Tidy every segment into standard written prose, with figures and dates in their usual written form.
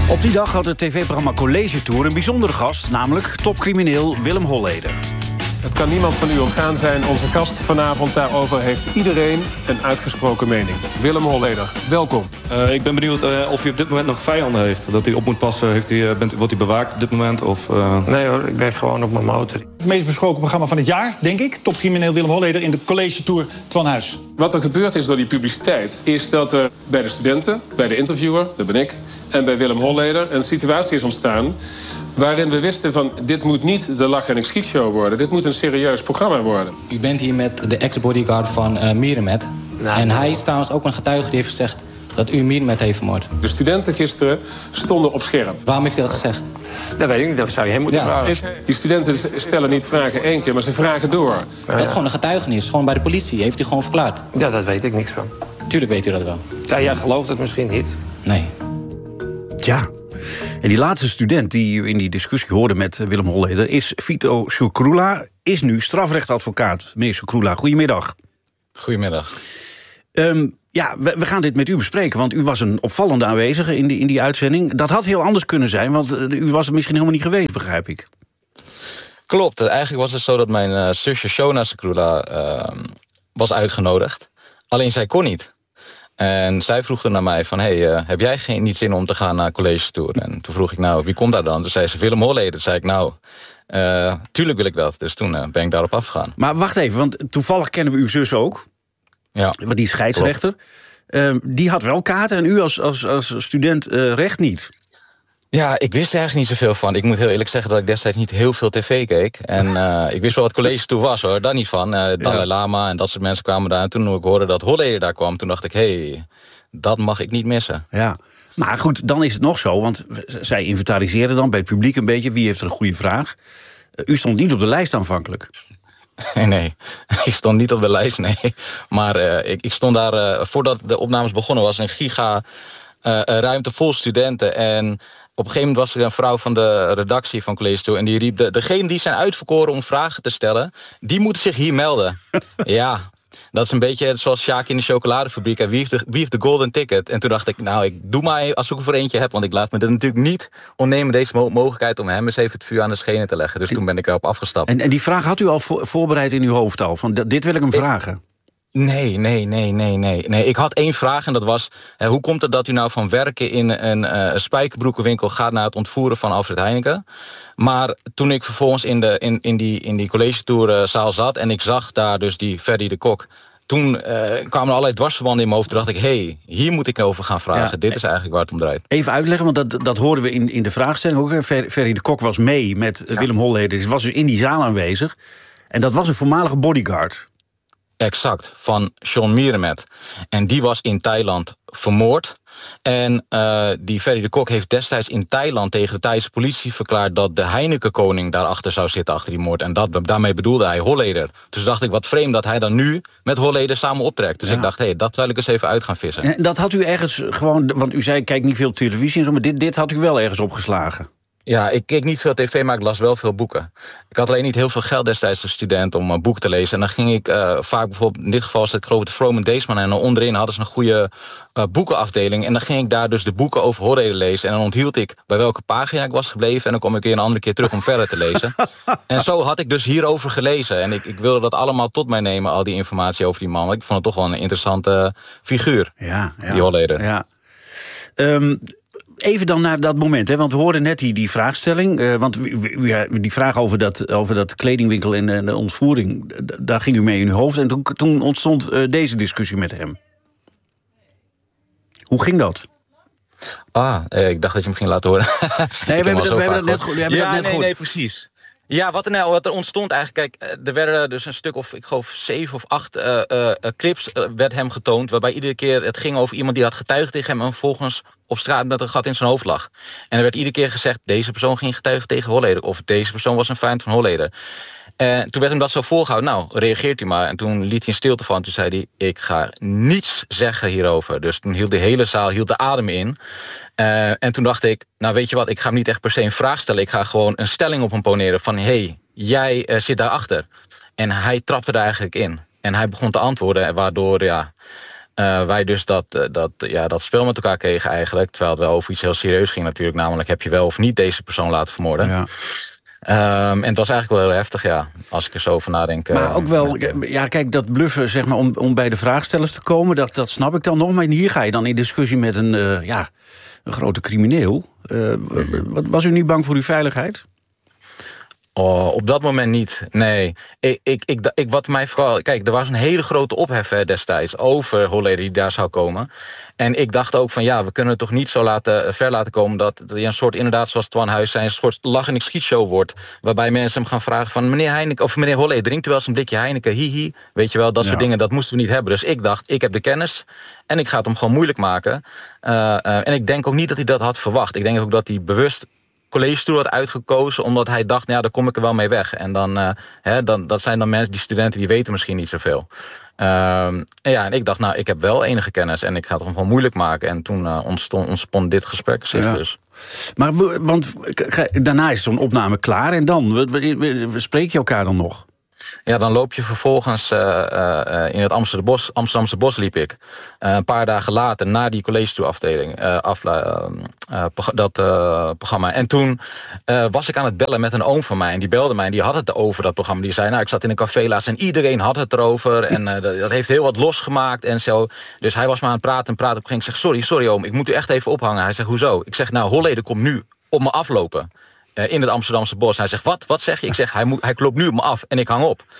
Op die dag had het tv-programma College Tour een bijzondere gast, namelijk topcrimineel Willem Holleder. Het kan niemand van u ontgaan zijn. Onze gast vanavond, daarover heeft iedereen een uitgesproken mening. Willem Holleder, welkom. Ik ben benieuwd of u op dit moment nog vijanden heeft. Dat u op moet passen. Wordt u bewaakt op dit moment? Of, Nee hoor, ik ben gewoon op mijn motor. Het meest besproken programma van het jaar, denk ik. Topcrimineel Willem Holleder in de College Tour Twan Huis. Wat er gebeurd is door die publiciteit, is dat er bij de studenten, bij de interviewer, dat ben ik, en bij Willem Holleder een situatie is ontstaan waarin we wisten van, dit moet niet de lach- en ik schietshow worden. Dit moet een serieus programma worden. U bent hier met de ex-bodyguard van Mierenmet. En hij is trouwens ook een getuige die heeft gezegd dat u Mierenmet heeft vermoord. De studenten gisteren stonden op scherp. Waarom heeft hij dat gezegd? Dat weet ik niet, dat zou je hem moeten vragen. Die studenten stellen niet vragen één keer, maar ze vragen door. Dat is gewoon een getuigenis, gewoon bij de politie. Heeft u gewoon verklaard? Ja, dat weet ik niks van. Tuurlijk weet u dat wel. Ja, jij gelooft het misschien niet. Nee. Tja. En die laatste student die u in die discussie hoorde met Willem Holleder is Vito Sukrula, is nu strafrechtadvocaat. Meneer Sukrula, goedemiddag. Goedemiddag. Ja, we gaan dit met u bespreken, want u was een opvallende aanwezige in die uitzending. Dat had heel anders kunnen zijn, want u was er misschien helemaal niet geweest, begrijp ik. Klopt, eigenlijk was het zo dat mijn zusje Shona Sukrula was uitgenodigd. Alleen zij kon niet. En zij vroeg er naar mij van, heb jij niet zin om te gaan naar College Tour? En toen vroeg ik, nou, wie komt daar dan? Toen zei ze, Willem Holleder. Toen zei ik, nou, tuurlijk wil ik dat. Dus toen ben ik daarop afgegaan. Maar wacht even, want toevallig kennen we uw zus ook. Ja. Want die is scheidsrechter. Die had wel kaarten en u als student recht niet. Ja, ik wist er eigenlijk niet zoveel van. Ik moet heel eerlijk zeggen dat ik destijds niet heel veel tv keek. En ik wist wel wat College Tour was, hoor. Daar niet van. Dalai Lama en dat soort mensen kwamen daar. En toen ik hoorde dat Holleder daar kwam, toen dacht ik, dat mag ik niet missen. Ja, maar goed, dan is het nog zo. Want zij inventariseren dan bij het publiek een beetje. Wie heeft er een goede vraag? U stond niet op de lijst aanvankelijk. Nee, ik stond niet op de lijst, nee. Maar ik stond daar, voordat de opnames begonnen, was een giga ruimte vol studenten. En op een gegeven moment was er een vrouw van de redactie van College Tour en die riep, degene die zijn uitverkoren om vragen te stellen, die moeten zich hier melden. Ja, dat is een beetje zoals Sjaak in de chocoladefabriek. Wie heeft de golden ticket? En toen dacht ik, nou, ik doe maar als ik er voor eentje heb, want ik laat me er natuurlijk niet ontnemen deze mogelijkheid om hem eens even het vuur aan de schenen te leggen. Dus toen ben ik erop afgestapt. En die vraag had u al voorbereid in uw hoofd al? Van dit wil ik hem vragen. Nee. Ik had één vraag en dat was, hoe komt het dat u nou van werken in een spijkerbroekenwinkel gaat naar het ontvoeren van Alfred Heineken? Maar toen ik vervolgens in die College Tour zaal zat en ik zag daar dus die Ferdy de Kok, toen kwamen er allerlei dwarsverbanden in mijn hoofd. Toen dacht ik, hier moet ik over gaan vragen. Ja, dit is eigenlijk waar het om draait. Even uitleggen, want dat hoorden we in de vraagstelling ook. Ferdy de Kok was mee met Willem Holleder. Ze was dus in die zaal aanwezig. En dat was een voormalige bodyguard. Exact, van Sean Mierenmet. En die was in Thailand vermoord. En die Ferdy de Kok heeft destijds in Thailand tegen de Thaise politie verklaard dat de Heineken-koning daarachter zou zitten, achter die moord. En daarmee bedoelde hij Holleder. Dus dacht ik, wat vreemd dat hij dan nu met Holleder samen optrekt. Dus ik dacht, dat wil ik eens even uit gaan vissen. En dat had u ergens gewoon, want u zei, kijk niet veel televisie en zo, maar dit had u wel ergens opgeslagen. Ja, ik keek niet veel tv, maar ik las wel veel boeken. Ik had alleen niet heel veel geld destijds als student om een boek te lezen. En dan ging ik vaak bijvoorbeeld, in dit geval was het, ik geloof de Vroom en Deesman. En dan onderin hadden ze een goede boekenafdeling. En dan ging ik daar dus de boeken over Holleder lezen. En dan onthield ik bij welke pagina ik was gebleven. En dan kwam ik weer een andere keer terug om verder te lezen. En zo had ik dus hierover gelezen. En ik wilde dat allemaal tot mij nemen, al die informatie over die man. Want ik vond het toch wel een interessante figuur, die Holleder. Ja. Even dan naar dat moment, hè, want we hoorden net die vraagstelling. Want die vraag over dat kledingwinkel en de ontvoering, daar ging u mee in uw hoofd. En toen ontstond deze discussie met hem. Hoe ging dat? Ik dacht dat je hem ging laten horen. Nee, we hebben dat net gehoord. Nee, precies. Ja, wat er ontstond eigenlijk, kijk, er werden dus een stuk of, ik geloof 7 of 8 clips werd hem getoond, waarbij iedere keer het ging over iemand die had getuigd tegen hem en vervolgens op straat met een gat in zijn hoofd lag. En er werd iedere keer gezegd, deze persoon ging getuigen tegen Holleder, of deze persoon was een vijand van Holleder. En toen werd hem dat zo voorgehouden, nou, reageert u maar. En toen liet hij een stilte van, toen zei hij, ik ga niets zeggen hierover. Dus toen hield de hele zaal de adem in. En toen dacht ik, nou weet je wat, ik ga hem niet echt per se een vraag stellen. Ik ga gewoon een stelling op hem poneren van, jij zit daarachter. En hij trapte er eigenlijk in. En hij begon te antwoorden, waardoor wij dus dat spel met elkaar kregen eigenlijk. Terwijl het wel over iets heel serieus ging natuurlijk. Namelijk, heb je wel of niet deze persoon laten vermoorden? Ja. En het was eigenlijk wel heel heftig, ja. Als ik er zo over nadenk. Maar ook wel, kijk, dat bluffen, zeg maar, om bij de vraagstellers te komen, dat snap ik dan nog. Maar hier ga je dan in discussie met een grote crimineel. Was u niet bang voor uw veiligheid? Oh, op dat moment niet, nee. Wat mij vooral... Kijk, er was een hele grote ophef destijds over Holleder die daar zou komen. En ik dacht ook van, we kunnen het toch niet zo ver laten komen dat je een soort, inderdaad zoals Twan Huis zei, een soort lach- en ik schietshow wordt. Waarbij mensen hem gaan vragen van, meneer Holleder, drinkt u wel eens een blikje Heineken? Hihi. Weet je wel, dat soort dingen, dat moesten we niet hebben. Dus ik dacht, ik heb de kennis en ik ga het hem gewoon moeilijk maken. En ik denk ook niet dat hij dat had verwacht. Ik denk ook dat hij bewust collegestoel had uitgekozen, omdat hij dacht, daar kom ik er wel mee weg. En dat zijn dan mensen, die studenten, die weten misschien niet zoveel. En ik dacht, ik heb wel enige kennis en ik ga het hem gewoon moeilijk maken. En toen ontstond dit gesprek zich dus. Maar want daarna is zo'n opname klaar en dan? Spreek je elkaar dan nog? Ja, dan loop je vervolgens in het Amsterdamse Bos liep ik. Een paar dagen later, na die collegestoelafdeling, dat programma. En toen was ik aan het bellen met een oom van mij. En die belde mij en die had het over dat programma. Die zei, ik zat in een café laatst en iedereen had het erover. En dat heeft heel wat losgemaakt en zo. Dus hij was maar aan het praten. Ik zeg, sorry oom, ik moet u echt even ophangen. Hij zegt, hoezo? Ik zeg, Holleder komt nu op me aflopen. In het Amsterdamse Bos. Hij zegt, wat zeg je? Ik zeg, hij klopt nu op me af en ik hang op.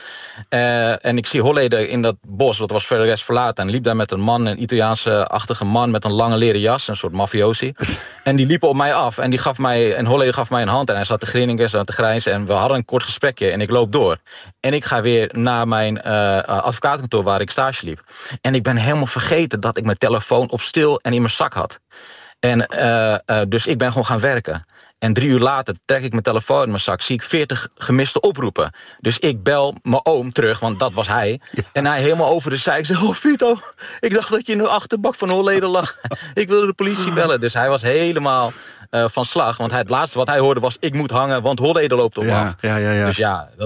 En ik zie Holleder in dat bos, dat was verder rest verlaten. En liep daar met een man, een Italiaanse-achtige man met een lange leren jas, een soort mafiosi. En die liepen op mij af en Holleder gaf mij een hand en hij zat te grinniken, zat te grijnzen en we hadden een kort gesprekje en ik loop door. En ik ga weer naar mijn advocatenkantoor waar ik stage liep. En ik ben helemaal vergeten dat ik mijn telefoon op stil en in mijn zak had. En dus ik ben gewoon gaan werken. En 3 uur later trek ik mijn telefoon in mijn zak, zie ik 40 gemiste oproepen. Dus ik bel mijn oom terug, want dat was hij. Ja. En hij helemaal over de zij. Ik zeg, Vito, ik dacht dat je in de achterbak van Holleder lag. Ik wilde de politie bellen. Dus hij was helemaal van slag. Want het laatste wat hij hoorde was, ik moet hangen, want Holleder loopt op me af. Ja. Dus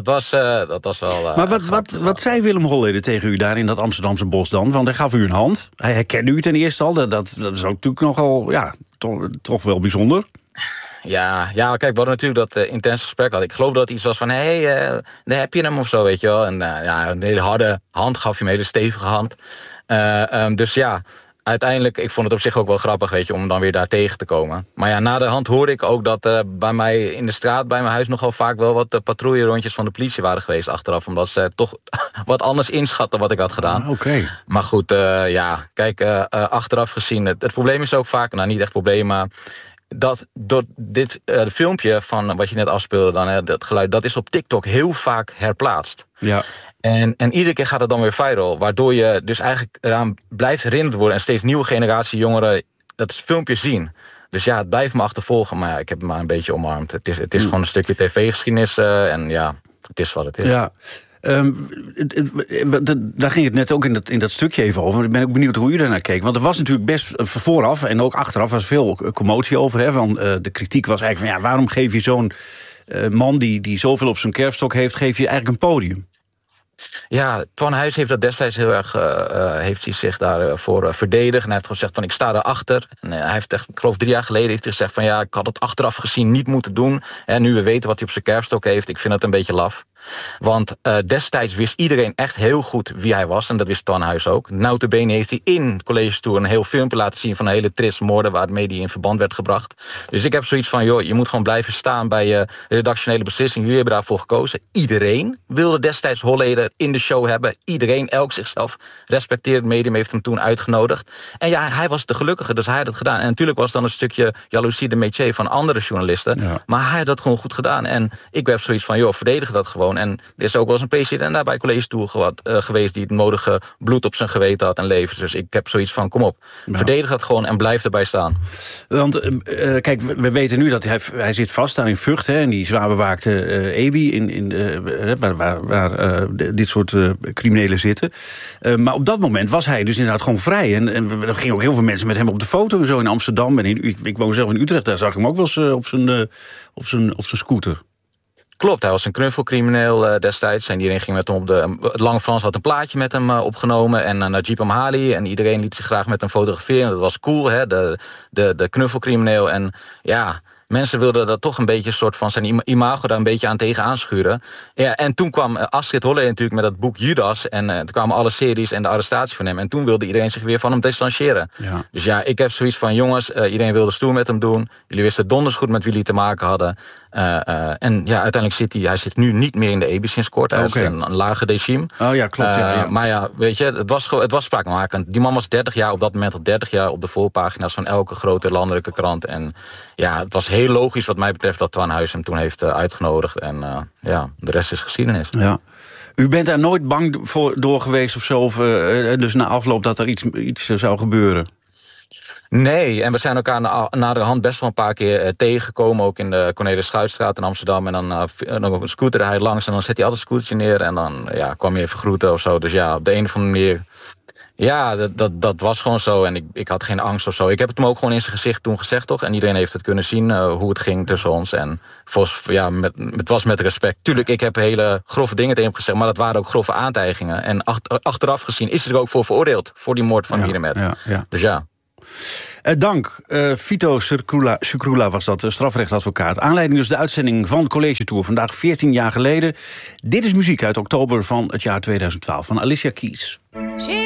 dat was wel... Maar wat zei Willem Holleder tegen u daar in dat Amsterdamse Bos dan? Want hij gaf u een hand. Hij herkende u ten eerste al. Dat is ook natuurlijk nogal, toch wel bijzonder. Ja, kijk, we hadden natuurlijk dat intense gesprek had. Ik geloof dat het iets was van, daar heb je hem of zo, weet je wel. En een hele harde hand gaf je me, een hele stevige hand. Dus uiteindelijk, ik vond het op zich ook wel grappig, weet je, om dan weer daar tegen te komen. Maar na de hand hoorde ik ook dat bij mij in de straat, bij mijn huis, nogal vaak wel wat patrouillerondjes van de politie waren geweest achteraf. Omdat ze toch wat anders inschatten wat ik had gedaan. Oké. Maar goed, kijk, achteraf gezien, het probleem is ook vaak, niet echt probleem, maar dat door dit filmpje van wat je net afspeelde, dan, dat geluid, dat is op TikTok heel vaak herplaatst. Ja. En iedere keer gaat het dan weer viral, waardoor je dus eigenlijk eraan blijft herinnerd worden en steeds nieuwe generatie jongeren dat filmpje zien. Dus het blijft me achtervolgen, maar ik heb het maar een beetje omarmd. Het is gewoon een stukje tv-geschiedenis en het is wat het is. Ja. Daar ging het net ook in dat stukje even over. Ik ben ook benieuwd hoe u daarnaar keek. Want er was natuurlijk best vooraf en ook achteraf was veel commotie over. Hè, van, de kritiek was eigenlijk van waarom geef je zo'n man die zoveel op zijn kerfstok heeft, geef je eigenlijk een podium? Ja, Twan Huis heeft dat destijds heel erg heeft hij zich daarvoor verdedigd. En hij heeft gezegd van ik sta erachter. En hij heeft echt, ik geloof 3 jaar geleden heeft hij gezegd van ik had het achteraf gezien niet moeten doen. En nu we weten wat hij op zijn kerfstok heeft, ik vind het een beetje laf. Want destijds wist iedereen echt heel goed wie hij was. En dat wist Twan Huis ook. Notabene heeft hij in collegestoer een heel filmpje laten zien van een hele trits moorden waarmee hij in verband werd gebracht. Dus ik heb zoiets van, je moet gewoon blijven staan bij je redactionele beslissing. Jullie hebben daarvoor gekozen. Iedereen wilde destijds Holleder in de show hebben. Iedereen, elk zichzelf respecteerd medium heeft hem toen uitgenodigd. En hij was de gelukkige, dus hij had het gedaan. En natuurlijk was dan een stukje jaloezie de métier van andere journalisten. Ja. Maar hij had dat gewoon goed gedaan. En ik heb zoiets van, verdedig dat gewoon. En er is ook wel eens een president daar bij collegestoel geweest die het nodige bloed op zijn geweten had en levens. Dus ik heb zoiets van, kom op, verdedig dat gewoon en blijf erbij staan. Want kijk, we weten nu dat hij zit vast daar in Vught, hè, in die zwaar bewaakte EBI, waar dit soort criminelen zitten. Maar op dat moment was hij dus inderdaad gewoon vrij. En er gingen ook heel veel mensen met hem op de foto en zo in Amsterdam. En ik woon zelf in Utrecht, daar zag ik hem ook wel eens op zijn scooter. Klopt, hij was een knuffelcrimineel destijds. En iedereen ging met hem het Lange Frans had een plaatje met hem opgenomen. En Najib Amhali. En iedereen liet zich graag met hem fotograferen. Dat was cool, hè, de knuffelcrimineel. En ja, mensen wilden dat toch een beetje een soort van zijn imago daar een beetje aan tegen aanschuren. Ja, en toen kwam Astrid Holleder natuurlijk met dat boek Judas. En toen kwamen alle series en de arrestatie van hem. En toen wilde iedereen zich weer van hem distancieren. Ja. Dus ja, ik heb zoiets van, jongens, iedereen wilde stoer met hem doen. Jullie wisten donders goed met wie jullie te maken hadden. En ja, uiteindelijk zit hij zit nu niet meer in de EBI sinds kort. Hij is een lage regime. Oh ja, klopt. Ja. Maar ja, weet je, het was spraakmakend. Die man was 30 jaar, op dat moment al 30 jaar op de voorpagina's van elke grote landelijke krant. En ja, het was heel logisch wat mij betreft dat Twan Huis hem toen heeft uitgenodigd. En ja, de rest is geschiedenis. Ja. U bent daar nooit bang door geweest of zo? Of, dus na afloop dat er iets zou gebeuren? Nee, en we zijn elkaar na de hand best wel een paar keer tegengekomen. Ook in de Cornelis Schuitstraat in Amsterdam. En dan scooterde hij langs en dan zet hij altijd een scootertje neer. En dan kwam je even groeten of zo. Dus ja, op de een of andere manier... Ja, dat was gewoon zo. En ik had geen angst of zo. Ik heb het hem ook gewoon in zijn gezicht toen gezegd, toch? En iedereen heeft het kunnen zien hoe het ging tussen ons. En het was met respect. Tuurlijk, ik heb hele grove dingen tegen hem gezegd, maar dat waren ook grove aantijgingen. En achteraf gezien is hij er ook voor veroordeeld. Voor die moord van Mierenmet. Ja. Dus ja. Dank. Vito Scicrula was dat, strafrechtadvocaat. Aanleiding dus de uitzending van College Tour. Vandaag 14 jaar geleden. Dit is muziek uit oktober van het jaar 2012 van Alicia Keys.